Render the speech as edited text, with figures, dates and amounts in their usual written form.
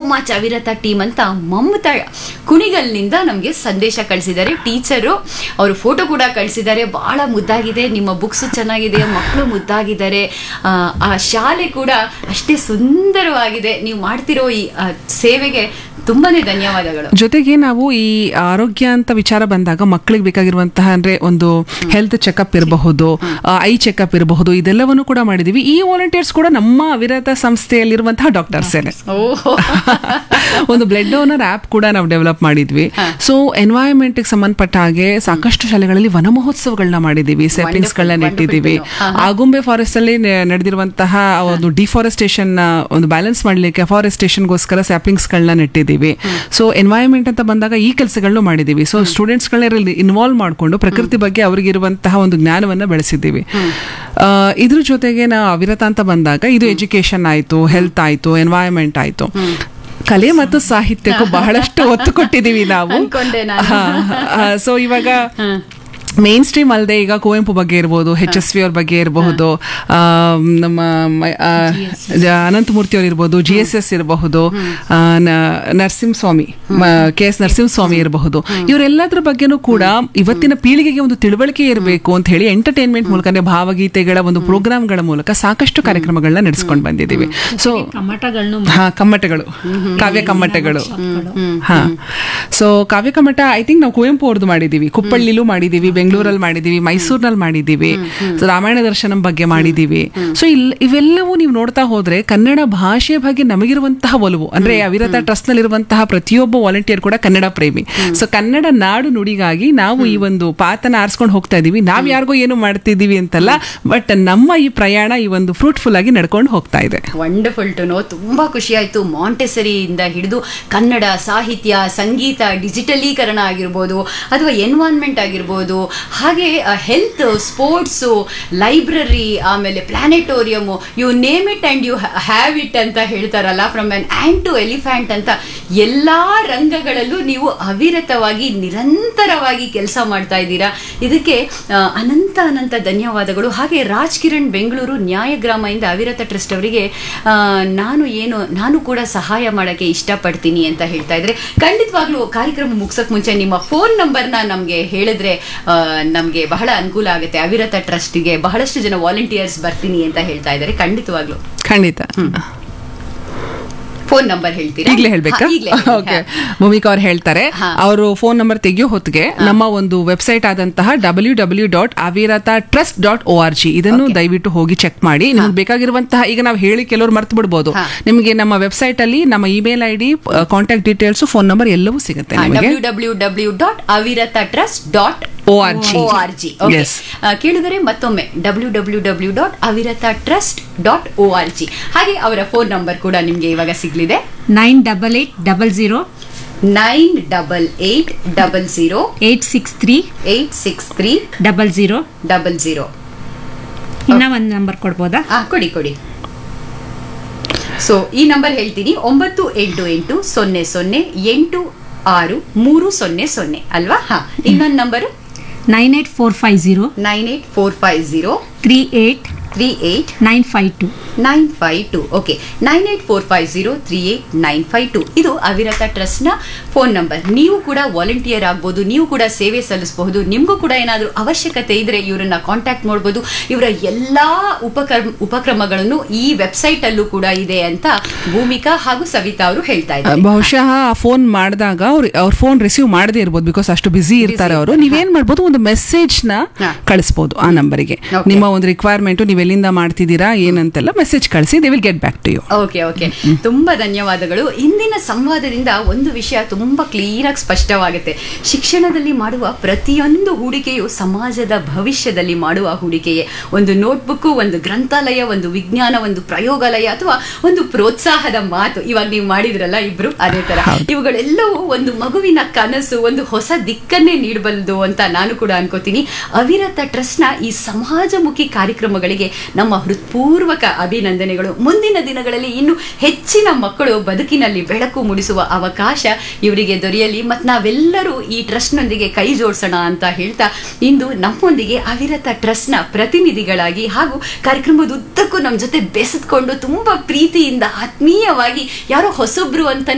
Much ಅವಿರತ team ಅಂತ ಮಮತಾ ಕುಣಿಗಲ್ನಿಂದ ನಮಗೆ ಸಂದೇಶ ಕಳಿಸಿದ್ದಾರೆ. ಟೀಚರು ಅವರು ಫೋಟೋ ಕೂಡ ಕಳಿಸಿದ್ದಾರೆ. ಬಹಳ ಮುದ್ದಾಗಿದೆ, ನಿಮ್ಮ ಬುಕ್ಸ್ ಚೆನ್ನಾಗಿದೆ, ಮಕ್ಕಳು ಮುದ್ದಾಗಿದ್ದಾರೆ, ಆ ಶಾಲೆ ಕೂಡ ಅಷ್ಟೇ ಸುಂದರವಾಗಿದೆ. ನೀವು ಮಾಡ್ತಿರೋ ಈ ಸೇವೆಗೆ ತುಂಬಾನೇ ಧನ್ಯವಾದಗಳು. ಜೊತೆಗೆ ನಾವು ಈ ಆರೋಗ್ಯ ಅಂತ ವಿಚಾರ ಬಂದಾಗ ಮಕ್ಕಳಿಗೆ ಬೇಕಾಗಿರುವಂತಹ ಅಂದ್ರೆ ಒಂದು ಹೆಲ್ತ್ ಚೆಕಪ್ ಇರಬಹುದು, ಐ ಚೆಕಪ್ ಇರಬಹುದು, ಇದೆಲ್ಲವನ್ನು ಕೂಡ ಮಾಡಿದೀವಿ. ಈ ವಾಲಂಟಿಯರ್ಸ್ ಕೂಡ ನಮ್ಮ ಅವಿರತ ಸಂಸ್ಥೆಯಲ್ಲಿರುವಂತಹ ಡಾಕ್ಟರ್ಸ್. ಒಂದು ಬ್ಲಡ್ ಡೋನರ್ ಆಪ್ ಕೂಡ ನಾವು ಡೆವಲಪ್ ಮಾಡಿದ್ವಿ. ಸೊ ಎನ್ವೈರನ್ಮೆಂಟ್ ಸಂಬಂಧಪಟ್ಟ ಹಾಗೆ ಸಾಕಷ್ಟು ಶಾಲೆಗಳಲ್ಲಿ ವನ ಮಹೋತ್ಸವಗಳನ್ನ ಮಾಡಿದೀವಿ, ಸೆಪ್ಲಿಂಗ್ಸ್ ಗಳನ್ನ ನೆಟ್ಟಿದ್ದೀವಿ. ಆಗುಂಬೆ ಫಾರೆಸ್ಟ್ ಅಲ್ಲಿ ನಡೆದಿರುವಂತಹ ಒಂದು ಡಿಫಾರೆಸ್ಟೇಷನ್ ಒಂದು ಬ್ಯಾಲೆನ್ಸ್ ಮಾಡ್ಲಿಕ್ಕೆ ಫಾರೆಸ್ಟೇಷನ್ಗೋಸ್ಕರ ಸ್ಯಾಪ್ಲಿಂಗ್ಸ್ ಗಳನ್ನ ನೆಟ್ಟಿದ್ದೀವಿ. ಸೊ ಎನ್ವೈರನ್ಮೆಂಟ್ ಅಂತ ಬಂದಾಗ ಈ ಕೆಲಸಗಳನ್ನು ಮಾಡಿದೀವಿ. ಸೊ ಸ್ಟೂಡೆಂಟ್ಸ್ ಗಳನ್ನ ಇನ್ವಾಲ್ವ್ ಮಾಡಿಕೊಂಡು ಪ್ರಕೃತಿ ಬಗ್ಗೆ ಅವರಿಗೆ ಇರುವಂತಹ ಒಂದು ಜ್ಞಾನವನ್ನ ಬೆಳೆಸಿದ್ದೀವಿ. ಇದ್ರ ಜೊತೆಗೆ ನಾವು ಅವಿರತ ಅಂತ ಬಂದಾಗ ಇದು ಎಜುಕೇಶನ್ ಆಯ್ತು, ಹೆಲ್ತ್ ಆಯ್ತು, ಎನ್ವೈರನ್ಮೆಂಟ್ ಆಯ್ತು, ಕಲೆ ಮತ್ತು ಸಾಹಿತ್ಯಕ್ಕೂ ಬಹಳಷ್ಟು ಒತ್ತು ಕೊಟ್ಟಿದ್ದೀವಿ ನಾವು. ಸೊ ಇವಾಗ ಮೇನ್ ಸ್ಟ್ರೀಮ್ ಅಲ್ಲದೆ ಈಗ ಕುವೆಂಪು ಬಗ್ಗೆ ಇರ್ಬೋದು, HSV ಅವ್ರ ಬಗ್ಗೆ ಇರಬಹುದು, ನಮ್ಮ ಅನಂತಮೂರ್ತಿ ಅವ್ರು ಇರ್ಬೋದು, GSS ಇರಬಹುದು, ನರಸಿಂಹಸ್ವಾಮಿ KS ನರಸಿಂಹಸ್ವಾಮಿ ಇರಬಹುದು, ಇವರೆಲ್ಲದ್ರ ಬಗ್ಗೆನೂ ಕೂಡ ಇವತ್ತಿನ ಪೀಳಿಗೆಗೆ ಒಂದು ತಿಳುವಳಿಕೆ ಇರಬೇಕು ಅಂತ ಹೇಳಿ ಎಂಟರ್ಟೈನ್ಮೆಂಟ್ ಮೂಲಕ ಅಂದ್ರೆ ಭಾವಗೀತೆಗಳ ಒಂದು ಪ್ರೋಗ್ರಾಮ್ಗಳ ಮೂಲಕ ಸಾಕಷ್ಟು ಕಾರ್ಯಕ್ರಮಗಳನ್ನ ನಡೆಸ್ಕೊಂಡು ಬಂದಿದ್ದೀವಿ. So ಕಮ್ಮಟಗಳು, Kavya ಕಮ್ಮಟಗಳು. So Kavya ಕಮ್ಮಟ I think ನಾವು ಕುವೆಂಪು ಅವ್ರದ್ದು ಮಾಡಿದೀವಿ, ಕುಪ್ಪಳ್ಳಿಲೂ ಮಾಡಿದೀವಿ, ಬೆಂಗಳೂರಲ್ಲಿ ಮಾಡಿದೀವಿ, ಮೈಸೂರಿನಲ್ಲಿ ಮಾಡಿದೀವಿ, ರಾಮಾಯಣ ದರ್ಶನಂ ಬಗ್ಗೆ ಮಾಡಿದೀವಿ. ಸೊ ಇವೆಲ್ಲವೂ ನೀವು ನೋಡ್ತಾ ಹೋದ್ರೆ ಕನ್ನಡ ಭಾಷೆಯ ಬಗ್ಗೆ ನಮಗಿರುವಂತಹ ಒಲವು ಅಂದ್ರೆ ಅವಿರತ ಟ್ರಸ್ಟ್ ನಲ್ಲಿರುವಂತಹ ಪ್ರತಿಯೊಬ್ಬ ವಾಲಂಟಿಯರ್ ಕೂಡ ಕನ್ನಡ ಪ್ರೇಮಿ. ಸೊ ಕನ್ನಡ ನಾಡು ನುಡಿಗಾಗಿ ನಾವು ಈ ಒಂದು ಪಾತನ ಆರಿಸ್ಕೊಂಡು ಹೋಗ್ತಾ ಇದೀವಿ. ನಾವ್ ಯಾರಿಗೋ ಏನು ಮಾಡ್ತಿದೀವಿ ಅಂತಲ್ಲ, ಬಟ್ ನಮ್ಮ ಈ ಪ್ರಯಾಣ ಈ ಒಂದು ಫ್ರೂಟ್ಫುಲ್ ಆಗಿ ನಡ್ಕೊಂಡು ಹೋಗ್ತಾ ಇದೆ. Wonderful to know. ತುಂಬಾ ಖುಷಿ ಆಯ್ತು. ಮಾಂಟೆಸರಿಯಿಂದ ಹಿಡಿದು ಕನ್ನಡ ಸಾಹಿತ್ಯ, ಸಂಗೀತ, ಡಿಜಿಟಲೀಕರಣ ಆಗಿರ್ಬೋದು ಅಥವಾ ಎನ್ವೈರನ್ಮೆಂಟ್ ಆಗಿರ್ಬೋದು, ಹಾಗೆ ಹೆಲ್ತ್, ಸ್ಪೋರ್ಟ್ಸು, ಲೈಬ್ರರಿ, ಆಮೇಲೆ ಪ್ಲಾನೆಟೋರಿಯಮ್, you name it and you have it ಅಂತ ಹೇಳ್ತಾರಲ್ಲ, from on ant to elephant ಅಂತ ಎಲ್ಲಾ ರಂಗಗಳಲ್ಲೂ ನೀವು ಅವಿರತವಾಗಿ ನಿರಂತರವಾಗಿ ಕೆಲಸ ಮಾಡ್ತಾ ಇದ್ದೀರಾ. ಇದಕ್ಕೆ ಅನಂತ ಅನಂತ ಧನ್ಯವಾದಗಳು. ಹಾಗೆ ರಾಜ್ ಕಿರಣ್ ಬೆಂಗಳೂರು ನ್ಯಾಯಗ್ರಾಮ ಇಂದ ಅವಿರತ ಟ್ರಸ್ಟ್ ಅವರಿಗೆ ನಾನು ಕೂಡ ಸಹಾಯ ಮಾಡಕ್ಕೆ ಇಷ್ಟಪಡ್ತೀನಿ ಅಂತ ಹೇಳ್ತಾ ಇದ್ರೆ, ಖಂಡಿತವಾಗ್ಲೂ ಕಾರ್ಯಕ್ರಮ ಮುಗಿಸೋಕ್ ಮುಂಚೆ ನಿಮ್ಮ ಫೋನ್ ನಂಬರ್ನ ನಮ್ಗೆ ಹೇಳಿದ್ರೆ ನಮ್ಗೆ ಬಹಳ ಅನುಕೂಲ ಆಗುತ್ತೆ. ಅವಿರತ ಟ್ರಸ್ಟ್ಗೆ ಬಹಳಷ್ಟು ಜನ ವಾಲಂಟಿಯರ್ಸ್ ಬರ್ತೀನಿ ಅಂತ ಹೇಳ್ತಾ ಇದ್ದಾರೆ. ಖಂಡಿತ ಫೋನ್ ನಂಬರ್ ಹೇಳ್ತೀರಾ? ಈಗಲೇ ಹೇಳ್ಬೇಕಾ? ಓಕೆ, ಭೂಮಿಕಾ ಅವ್ರು ಹೇಳ್ತಾರೆ. ಅವರು ಫೋನ್ ನಂಬರ್ ತೆಗೆಯೋ ಹೊತ್ತಿಗೆ ನಮ್ಮ ಒಂದು ವೆಬ್ಸೈಟ್ ಆದಂತಹ www.aviratatrust.org ಇದನ್ನು ದಯವಿಟ್ಟು ಹೋಗಿ ಚೆಕ್ ಮಾಡಿ. ನಿಮ್ಗೆ ಬೇಕಾಗಿರುವಂತಹ, ಈಗ ನಾವು ಹೇಳಿ ಕೆಲವರು ಮರ್ತು ಬಿಡ್ಬೋದು, ನಿಮಗೆ ನಮ್ಮ ವೆಬ್ಸೈಟ್ ಅಲ್ಲಿ ನಮ್ಮ email ID, contact details, phone number ಎಲ್ಲವೂ ಸಿಗುತ್ತೆ. www.aviratatrust.org. ಕೇಳಿದರೆ ಮತ್ತೊಮ್ಮೆ www.aviratatrust.org. ಹಾಗೆ ಅವರ ಫೋನ್ ನಂಬರ್ ಕೂಡ ನಿಮ್ಗೆ ಇವಾಗ ಸಿಗಲಿದೆ. 9880 863 0000. ಇನ್ನ ಒಂದು ನಂಬರ್ ಕೊಡ್ಬೋದಾ? ಕೊಡಿ. ಸೊ ಈ ನಂಬರ್ ಹೇಳ್ತೀನಿ, 988000863000 ಅಲ್ವಾ? ಇನ್ನೊಂದು ನಂಬರು 98450 38952. ಓಕೆ, 98450 ಇದು ಅವಿರತ ಟ್ರಸ್ಟ್ ನ ಫೋನ್ ನಂಬರ್. ನೀವು ಕೂಡ ವಾಲಂಟಿಯರ್ ಆಗ್ಬೋದು, ನೀವು ಕೂಡ ಸೇವೆ ಸಲ್ಲಿಸಬಹುದು. ನಿಮಗೂ ಕೂಡ ಏನಾದರೂ ಅವಶ್ಯಕತೆ ಇದ್ರೆ ಇವರನ್ನ ಕಾಂಟ್ಯಾಕ್ಟ್ ಮಾಡಬಹುದು. ಇವರ ಎಲ್ಲಾ ಉಪಕ್ರಮಗಳನ್ನು ಈ ವೆಬ್ಸೈಟ್ ಅಲ್ಲೂ ಕೂಡ ಇದೆ ಅಂತ ಭೂಮಿಕಾ ಹಾಗೂ ಸವಿತಾ ಅವರು ಹೇಳ್ತಾ ಇದ್ದಾರೆ. ಬಹುಶಃ ಫೋನ್ ಮಾಡಿದಾಗ ಅವ್ರ ಫೋನ್ ರಿಸೀವ್ ಮಾಡದೇ ಇರ್ಬೋದು, ಬಿಕಾಸ್ ಅಷ್ಟು ಬಿಸಿ ಇರ್ತಾರೆ ಅವರು. ನೀವೇನ್ ಮಾಡ್ಬೋದು, ಒಂದು ಮೆಸೇಜ್ ನ ಕಳಿಸಬಹುದು ಆ ನಂಬರ್ಗೆ. ನಿಮ್ಮ ಒಂದು ರಿಕ್ವೈರ್ಮೆಂಟ್, ನೀವೆಲ್ಲಿಂದ ಮಾಡ್ತಿದ್ದೀರಾ ಏನಂತೆಲ್ಲ ಮೆಸೇಜ್ ಕಳಿಸಿ, they will get back to you. Okay, ತುಂಬಾ ಧನ್ಯವಾದಗಳು. ಇಂದಿನ ಸಂವಾದದಿಂದ ಒಂದು ವಿಷಯ ತುಂಬಾ ಕ್ಲೀನ್ ಆಗಿ ಸ್ಪಷ್ಟವಾಗುತ್ತೆ. ಶಿಕ್ಷಣದಲ್ಲಿ ಮಾಡುವ ಪ್ರತಿಯೊಂದು ಹೂಡಿಕೆಯು ಸಮಾಜದ ಭವಿಷ್ಯದಲ್ಲಿ ಮಾಡುವ ಹೂಡಿಕೆಯೇ. ಒಂದು ನೋಟ್ಬುಕ್, ಒಂದು ಗ್ರಂಥಾಲಯ, ಒಂದು ವಿಜ್ಞಾನ, ಒಂದು ಪ್ರಯೋಗಾಲಯ ಅಥವಾ ಒಂದು ಪ್ರೋತ್ಸಾಹದ ಮಾತು, ಇವಾಗ ನೀವು ಮಾಡಿದ್ರಲ್ಲ ಇಬ್ರು, ಅದೇ ತರ ಇವುಗಳೆಲ್ಲವೂ ಒಂದು ಮಗುವಿನ ಕನಸು, ಒಂದು ಹೊಸ ದಿಕ್ಕನ್ನೇ ನೀಡಬಲ್ಲದು ಅಂತ ನಾನು ಕೂಡ ಅನ್ಕೋತೀನಿ. ಅವಿರತ ಟ್ರಸ್ಟ್ ನ ಈ ಸಮಾಜಮುಖಿ ಕಾರ್ಯಕ್ರಮಗಳಿಗೆ ನಮ್ಮ ಹೃತ್ಪೂರ್ವಕ ಅಭಿನಂದನೆಗಳು. ಮುಂದಿನ ದಿನಗಳಲ್ಲಿ ಇನ್ನು ಹೆಚ್ಚಿನ ಮಕ್ಕಳು ಬದುಕಿನಲ್ಲಿ ಬೆಳಕು ಮೂಡಿಸುವ ಅವಕಾಶ ಇವರಿಗೆ ದೊರೆಯಲಿ. ಮತ್ತು ನಾವೆಲ್ಲರೂ ಈ ಟ್ರಸ್ಟ್ ನೊಂದಿಗೆ ಕೈ ಜೋಡಿಸೋಣ ಅಂತ ಹೇಳ್ತಾ, ಇಂದು ನಮ್ಮೊಂದಿಗೆ ಅವಿರತ ಟ್ರಸ್ಟ್ ನ ಪ್ರತಿನಿಧಿಗಳಾಗಿ ಹಾಗೂ ಕಾರ್ಯಕ್ರಮದ ಉದ್ದಕ್ಕೂ ನಮ್ಮ ಜೊತೆ ಬೆಸೆದುಕೊಂಡು ತುಂಬಾ ಪ್ರೀತಿಯಿಂದ ಆತ್ಮೀಯವಾಗಿ, ಯಾರೋ ಹೊಸೊಬ್ರು ಅಂತ